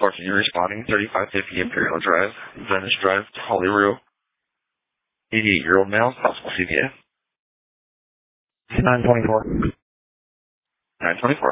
Continue responding. 3550 Imperial Drive, Venice Drive, Holyrood. 88-year-old male, possible CVA. 924. 924.